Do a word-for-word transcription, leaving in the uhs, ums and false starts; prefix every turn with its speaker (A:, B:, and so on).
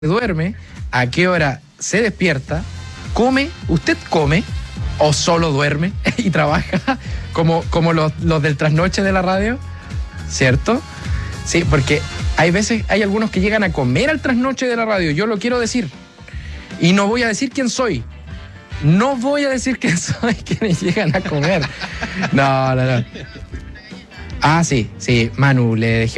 A: duerme, a qué hora se despierta, come, usted come o solo duerme y trabaja como, como los, los del trasnoche de la radio, ¿cierto? Sí, porque hay veces, hay algunos que llegan a comer al trasnoche de la radio, yo lo quiero decir, y no voy a decir quién soy. No voy a decir quién soy quienes llegan a comer. No, no, no. Ah, sí, sí, Manu, le dejé